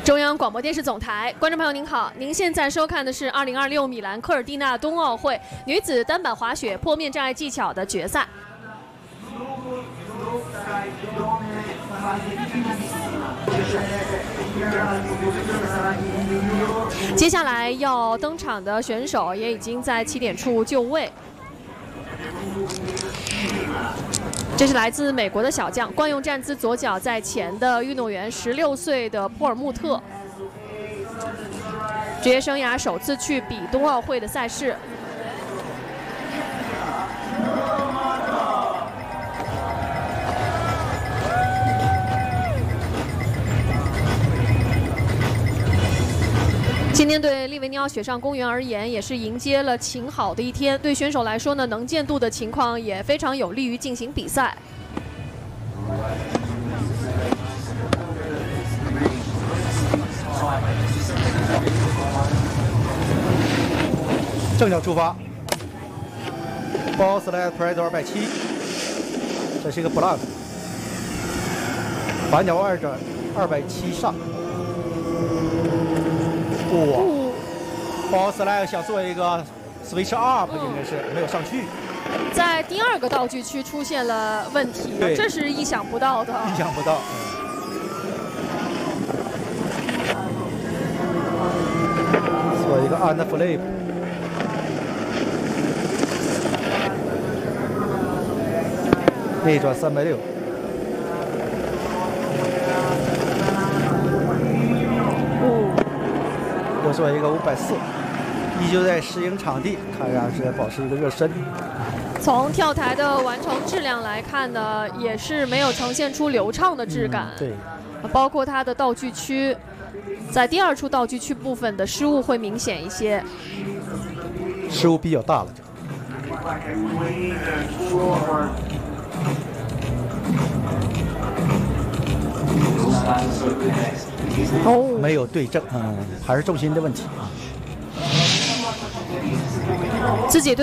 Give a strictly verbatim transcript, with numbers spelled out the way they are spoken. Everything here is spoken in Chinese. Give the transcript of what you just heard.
中央广播电视总台，观众朋友您好，您现在收看的是二零二六米兰科尔蒂纳冬奥会女子单板滑雪坡面障碍技巧的决赛。接下来要登场的选手也已经在起点处就位。这是来自美国的小将，惯用站姿左脚在前的运动员，十六岁的普尔穆特，职业生涯首次去比冬奥会的赛事。今天对利维尼奥雪上公园而言，也是迎接了晴好的一天。对选手来说呢，能见度的情况也非常有利于进行比赛。 正脚出发 ，ball slide press 二百七，这是一个 block， 反脚二转二百七上。哇 ，ball slide 想做一个 switch up， 应该是没有上去， 在第二个道具区出现了问题，这是意想不到的。 意想不到。做一个 under flip。内转三百六，又做一个五百四，依旧在适应场地，看上是保持一个热身。 从跳台的完成质量来看呢，也是没有呈现出流畅的质感。 嗯、对， 包括它的道具区，在第二处道具区部分的失误会明显一些， 失误比较大了就。哦，没有对正，嗯，还是重心的问题啊。 自己对。